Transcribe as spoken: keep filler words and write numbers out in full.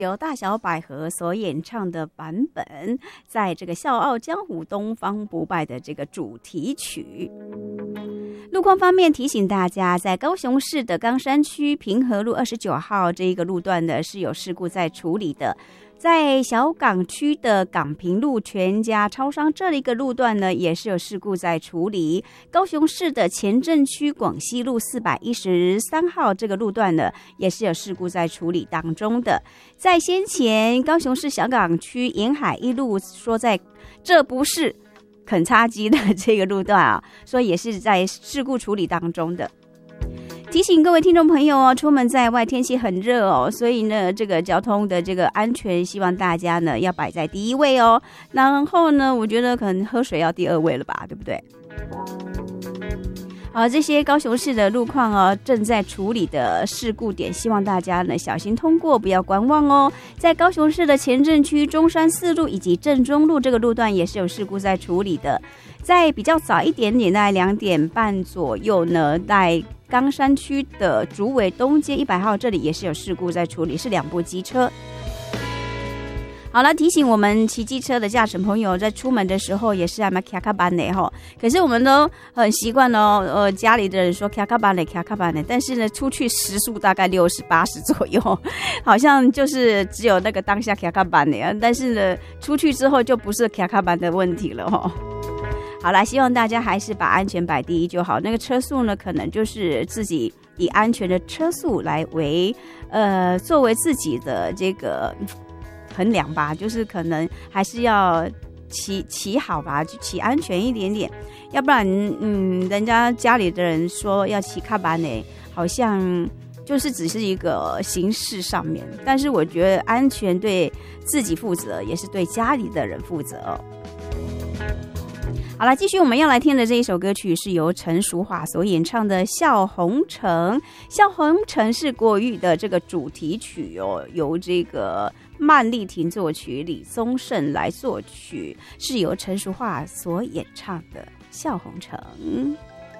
由大小百合所演唱的版本，在这个《笑傲江湖》东方不败的这个主题曲。路况方面，提醒大家，在高雄市的冈山区平和路二十九号这一个路段呢是有事故在处理的。在小港区的港平路全家超商这一个路段呢，也是有事故在处理。高雄市的前镇区广西路四百一十三号这个路段呢，也是有事故在处理当中的。在先前，高雄市小港区沿海一路说在这不是肯叉基的这个路段啊，说也是在事故处理当中的。提醒各位听众朋友哦，出门在外天气很热哦，所以呢，这个交通的这个安全，希望大家呢要摆在第一位哦。然后呢，我觉得可能喝水要第二位了吧，对不对？好，这些高雄市的路况哦，正在处理的事故点，希望大家呢小心通过，不要观望哦。在高雄市的前镇区中山四路以及正中路这个路段也是有事故在处理的。在比较早一点点，大概两点半左右呢，在冈山区的竹围东街一百号这里也是有事故在处理，是两部机车。好了，提醒我们骑机车的驾驶朋友，在出门的时候也是还蛮卡卡班的哈。可是我们都很习惯哦，呃，家里的人说卡卡班的卡卡班的，但是呢，出去时速大概六十八十左右，好像就是只有那个当下卡卡班的，但是呢，出去之后就不是卡卡班的问题了哈。好啦，希望大家还是把安全摆第一就好。那个车速呢，可能就是自己以安全的车速来为呃作为自己的这个衡量吧，就是可能还是要骑骑好吧，就骑安全一点点，要不然嗯，人家家里的人说要骑卡巴呢，好像就是只是一个形式上面，但是我觉得安全对自己负责，也是对家里的人负责哦。好了，继续我们要来听的这一首歌曲是由陈淑桦所演唱的《笑红尘》。《笑红尘》是国语的这个主题曲哦，由这个曼丽婷作曲，李宗盛来作曲，是由陈淑桦所演唱的《笑红尘》。